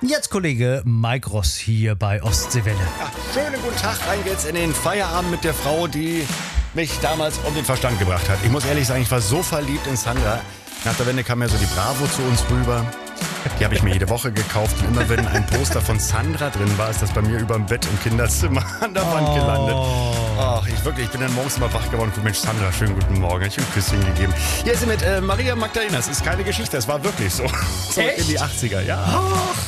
Jetzt Kollege Mike Ross hier bei Ostseewelle. Ja, schönen guten Tag, rein geht's in den Feierabend mit der Frau, die mich damals um den Verstand gebracht hat. Ich muss ehrlich sagen, ich war so verliebt in Sandra. Nach der Wende kam ja so die Bravo zu uns rüber. Die habe ich mir jede Woche gekauft. Und immer wenn ein Poster von Sandra drin war, ist das bei mir über dem Bett im Kinderzimmer an der Wand gelandet. Ach, ich bin dann morgens immer wach geworden und guck, Mensch, Sandra, schönen guten Morgen. Hab ich ein Küsschen gegeben. Hier ist sie mit Maria Magdalena. Das ist keine Geschichte, das war wirklich so. Zurück in die 80er, ja. Ach,